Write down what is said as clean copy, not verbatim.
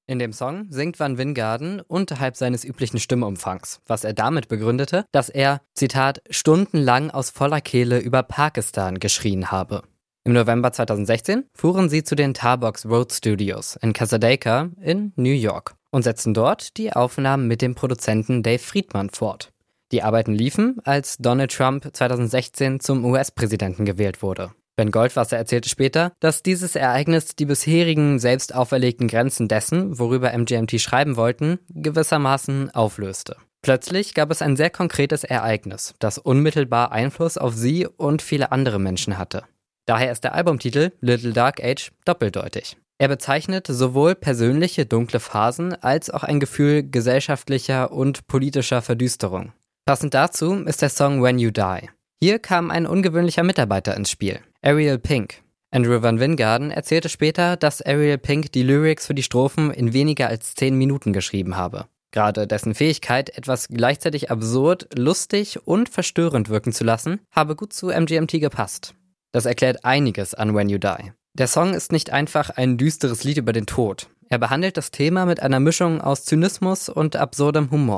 In dem Song singt Van Wingarden unterhalb seines üblichen Stimmumfangs, was er damit begründete, dass er, Zitat, stundenlang aus voller Kehle über Pakistan geschrien habe. Im November 2016 fuhren sie zu den Tarbox Road Studios in Cassadaga in New York und setzten dort die Aufnahmen mit dem Produzenten Dave Friedman fort. Die Arbeiten liefen, als Donald Trump 2016 zum US-Präsidenten gewählt wurde. Ben Goldwasser erzählte später, dass dieses Ereignis die bisherigen selbst auferlegten Grenzen dessen, worüber MGMT schreiben wollten, gewissermaßen auflöste. Plötzlich gab es ein sehr konkretes Ereignis, das unmittelbar Einfluss auf sie und viele andere Menschen hatte. Daher ist der Albumtitel Little Dark Age doppeldeutig. Er bezeichnet sowohl persönliche dunkle Phasen als auch ein Gefühl gesellschaftlicher und politischer Verdüsterung. Passend dazu ist der Song When You Die. Hier kam ein ungewöhnlicher Mitarbeiter ins Spiel, Ariel Pink. Andrew Van Wingarden erzählte später, dass Ariel Pink die Lyrics für die Strophen in weniger als 10 Minuten geschrieben habe. Gerade dessen Fähigkeit, etwas gleichzeitig absurd, lustig und verstörend wirken zu lassen, habe gut zu MGMT gepasst. Das erklärt einiges an When You Die. Der Song ist nicht einfach ein düsteres Lied über den Tod. Er behandelt das Thema mit einer Mischung aus Zynismus und absurdem Humor.